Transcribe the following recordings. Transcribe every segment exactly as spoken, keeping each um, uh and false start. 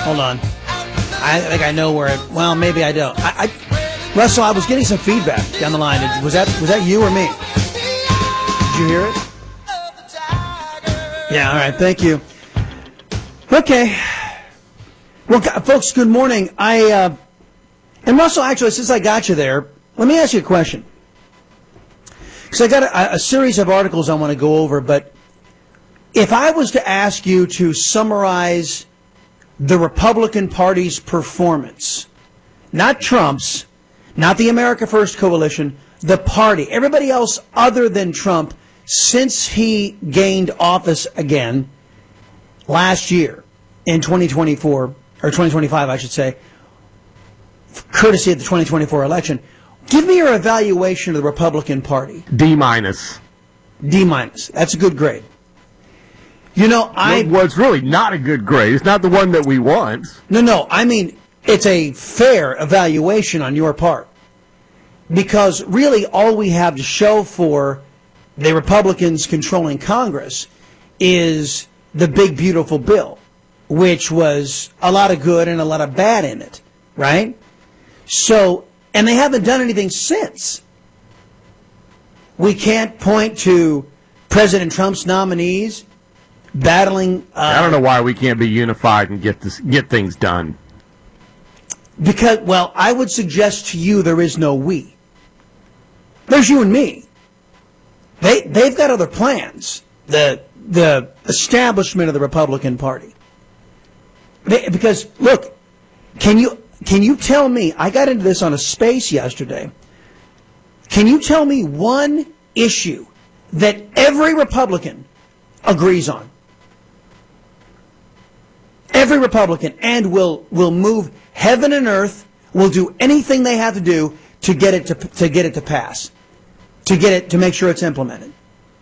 Hold on. I think I know where it... Well, maybe I don't. I, I, Russell, I was getting some feedback down the line. Was that was that you or me? Did you hear it? Yeah, all right. Thank you. Okay. Well, folks, good morning. I uh, And Russell, actually, since I got you there, let me ask you a question. Because I got a, a series of articles I want to go over, but if I was to ask you to summarize the Republican Party's performance, not Trump's, not the America First Coalition, the party, everybody else other than Trump, since he gained office again last year in twenty twenty-four, or twenty twenty-five, I should say, courtesy of the twenty twenty-four election, give me your evaluation of the Republican Party. D minus. D minus. That's a good grade. You know, I... Well, it's really not a good grade. It's not the one that we want. No, no. I mean, it's a fair evaluation on your part. Because really all we have to show for the Republicans controlling Congress is the big, beautiful bill, which was a lot of good and a lot of bad in it, right? So, and they haven't done anything since. We can't point to President Trump's nominees battling. Uh, I don't know why we can't be unified and get this, get things done. Because, well, I would suggest to you there is no we. There's you and me. They they've got other plans. The the establishment of the Republican Party. They, because look, can you can you tell me? I got into this on a space yesterday. Can you tell me one issue that every Republican agrees on? Every Republican, and will will move heaven and earth, will do anything they have to do to get it to to get it to pass, to get it to make sure it's implemented.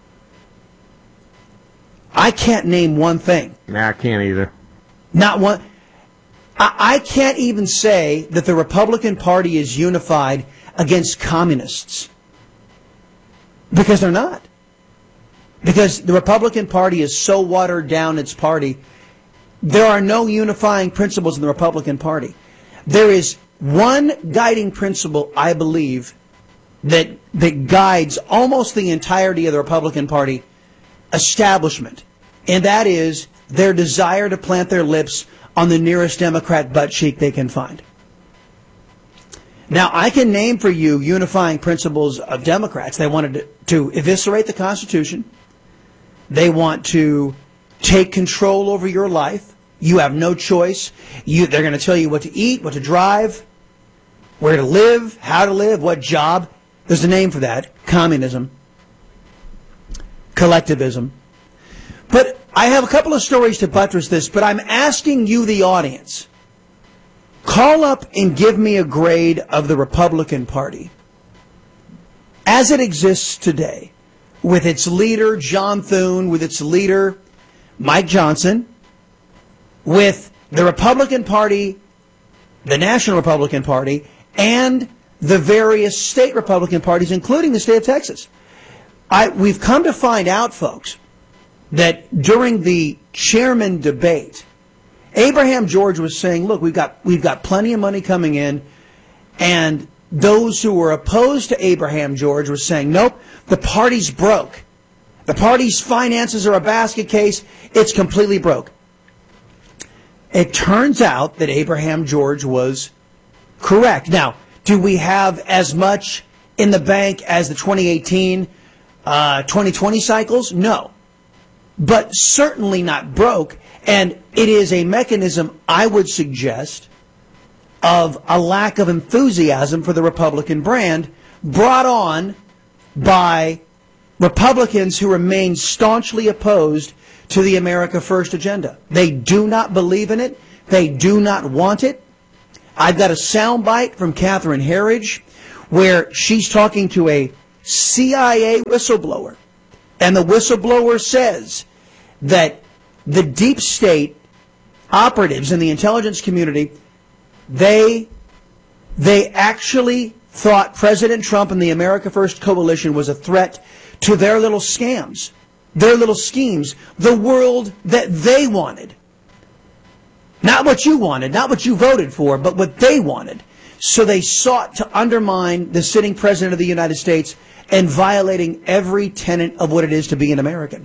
I can't name one thing. Nah, I can't either. Not one. I, I can't even say that the Republican Party is unified against communists, because they're not. Because the Republican Party is so watered down, its party. There are no unifying principles in the Republican Party. There is one guiding principle, I believe, that that guides almost the entirety of the Republican Party establishment, and that is their desire to plant their lips on the nearest Democrat butt cheek they can find. Now, I can name for you unifying principles of Democrats. They wanted to, to eviscerate the Constitution. They want to take control over your life. You have no choice. You, they're going to tell you what to eat, what to drive, where to live, how to live, what job. There's a name for that. Communism. Collectivism. But I have a couple of stories to buttress this, but I'm asking you, the audience, call up and give me a grade of the Republican Party as it exists today, with its leader, John Thune, with its leader, Mike Johnson, with the Republican Party, the National Republican Party, and the various state Republican parties, including the state of Texas. I, we've come to find out, folks, that during the chairman debate, Abraham George was saying, look, we've got, we've got plenty of money coming in, and those who were opposed to Abraham George were saying, nope, the party's broke. The party's finances are a basket case. It's completely broke. It turns out that Abraham George was correct. Now, do we have as much in the bank as the twenty eighteen, uh, twenty twenty cycles? No. But certainly not broke. And it is a mechanism, I would suggest, of a lack of enthusiasm for the Republican brand brought on by Republicans who remain staunchly opposed to the America First agenda. They do not believe in it. They do not want it. I've got a soundbite from Catherine Herridge where she's talking to a C I A whistleblower. And the whistleblower says that the deep state operatives in the intelligence community, they, they actually thought President Trump and the America First coalition was a threat to their little scams, their little schemes, the world that they wanted. Not what you wanted, not what you voted for, but what they wanted. So they sought to undermine the sitting president of the United States and violating every tenet of what it is to be an American.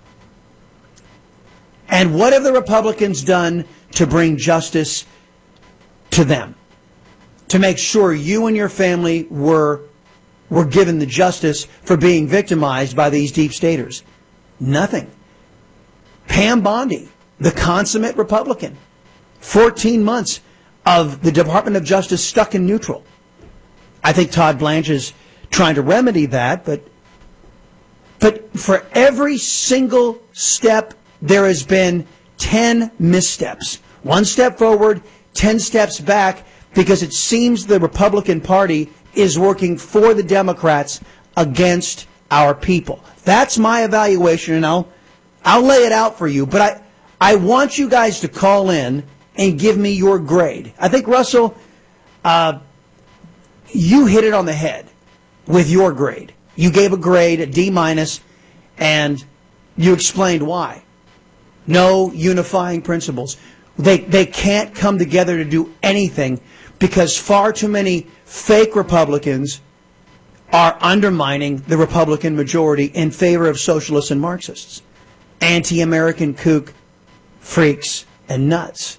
And what have the Republicans done to bring justice to them? To make sure you and your family were, were given the justice for being victimized by these deep staters? Nothing. Pam Bondi, the consummate Republican, fourteen months of the Department of Justice stuck in neutral. I think Todd Blanche is trying to remedy that, but but for every single step, there has been ten missteps. One step forward, ten steps back, because it seems the Republican Party is working for the Democrats against our people. That's my evaluation, and I'll, I'll lay it out for you. But I, I want you guys to call in and give me your grade. I think, Russell, uh, you hit it on the head with your grade. You gave a grade, a D minus, and you explained why. No unifying principles. They, they can't come together to do anything because far too many fake Republicans are undermining the Republican majority in favor of socialists and Marxists, anti-American kook, freaks, and nuts.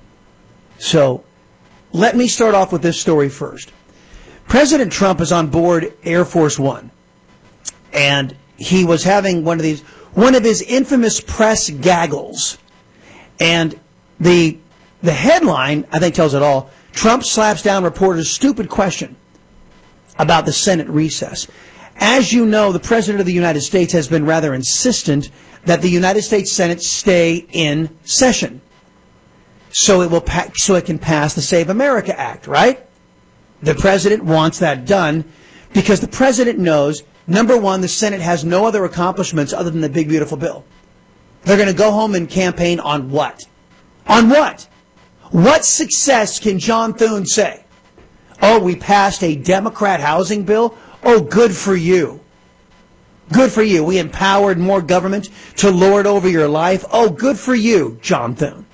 So let me start off with this story first. President Trump is on board Air Force One, and he was having one of these, one of his infamous press gaggles. And the the headline, I think, tells it all. Trump slaps down reporter's stupid question about the Senate recess. As you know, the President of the United States has been rather insistent that the United States Senate stay in session, so it will pa- so it can pass the Save America Act, right? The President wants that done because the President knows, number one, the Senate has no other accomplishments other than the big, beautiful bill. They're going to go home and campaign on what? On what? What success can John Thune say? Oh, we passed a Democrat housing bill? Oh, good for you. Good for you. We empowered more government to lord over your life. Oh, good for you, John Thune.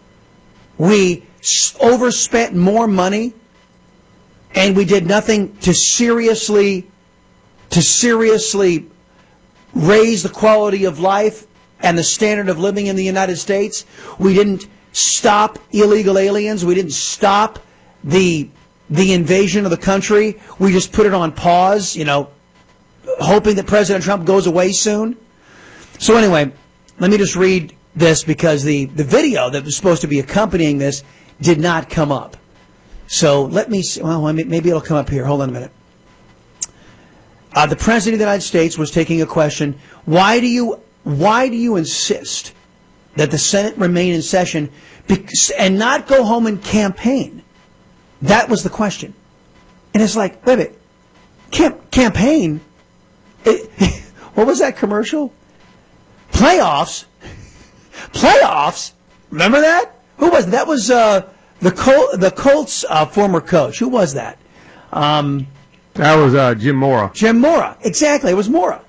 We overspent more money, and we did nothing to seriously, to seriously raise the quality of life and the standard of living in the United States. We didn't stop illegal aliens. We didn't stop the the invasion of the country. We just put it on pause, you know, hoping that President Trump goes away soon. So anyway, let me just read this because the, the video that was supposed to be accompanying this did not come up. So let me see. Well, maybe it'll come up here. Hold on a minute. Uh, the President of the United States was taking a question. Why do you why do you insist that the Senate remain in session because, and not go home and campaign? That was the question. And it's like, wait a minute, Camp, campaign? It, what was that commercial? Playoffs? Playoffs? Remember that? Who was that? That was uh, the Col- the Colts uh, former coach. Who was that? Um, that was uh, Jim Mora. Jim Mora. Exactly. It was Mora.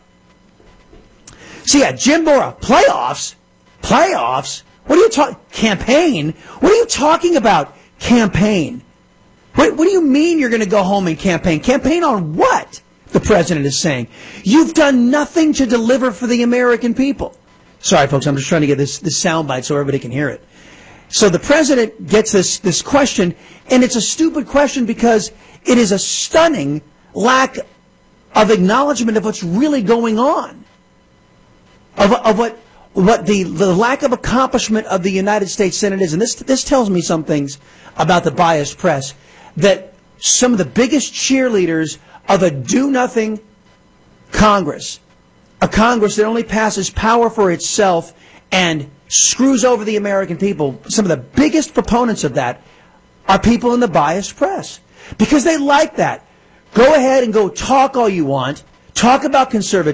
So yeah, Jim Mora. Playoffs? Playoffs? What are you talking? Campaign? What are you talking about? Campaign? What, what do you mean you're going to go home and campaign? Campaign on what? The President is saying. You've done nothing to deliver for the American people. Sorry, folks, I'm just trying to get this, this soundbite so everybody can hear it. So the President gets this, this question, and it's a stupid question because it is a stunning lack of acknowledgement of what's really going on, of, of what what the, the lack of accomplishment of the United States Senate is. And this this tells me some things about the biased press, that some of the biggest cheerleaders of a do-nothing Congress, a Congress that only passes power for itself and screws over the American people, some of the biggest proponents of that are people in the biased press because they like that. Go ahead and go talk all you want. Talk about conservatism.